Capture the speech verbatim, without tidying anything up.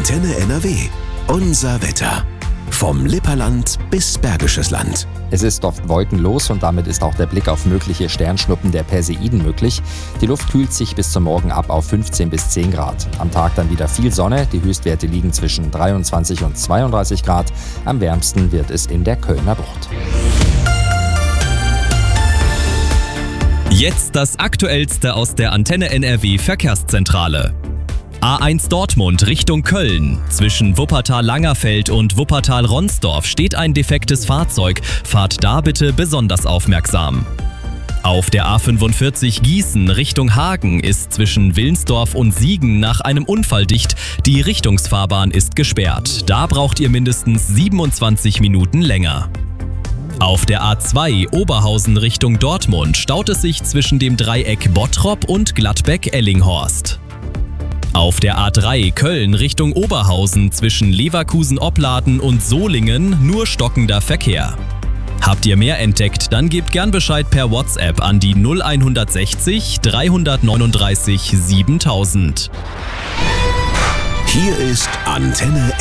Antenne N R W. Unser Wetter. Vom Lipperland bis Bergisches Land. Es ist oft wolkenlos und damit ist auch der Blick auf mögliche Sternschnuppen der Perseiden möglich. Die Luft kühlt sich bis zum Morgen ab auf fünfzehn bis zehn Grad. Am Tag dann wieder viel Sonne. Die Höchstwerte liegen zwischen dreiundzwanzig und zweiunddreißig Grad. Am wärmsten wird es in der Kölner Bucht. Jetzt das Aktuellste aus der Antenne N R W Verkehrszentrale. A eins Dortmund Richtung Köln. Zwischen Wuppertal-Langerfeld und Wuppertal-Ronsdorf steht ein defektes Fahrzeug. Fahrt da bitte besonders aufmerksam. Auf der A fünfundvierzig Gießen Richtung Hagen ist zwischen Wilnsdorf und Siegen nach einem Unfall dicht. Die Richtungsfahrbahn ist gesperrt. Da braucht ihr mindestens siebenundzwanzig Minuten länger. Auf der A zwei Oberhausen Richtung Dortmund staut es sich zwischen dem Dreieck Bottrop und Gladbeck-Ellinghorst. Auf der A drei Köln Richtung Oberhausen zwischen Leverkusen-Opladen und Solingen nur stockender Verkehr. Habt ihr mehr entdeckt, dann gebt gern Bescheid per WhatsApp an die null sechzig dreihundertneununddreißig siebentausend. Hier ist Antenne